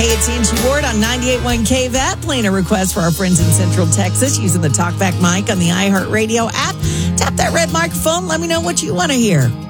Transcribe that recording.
Hey, it's Angie Ward on 98.1 KVAT, playing a request for our friends in Central Texas using the TalkBack mic on the iHeartRadio app. Tap that red microphone. Let me know what you want to hear.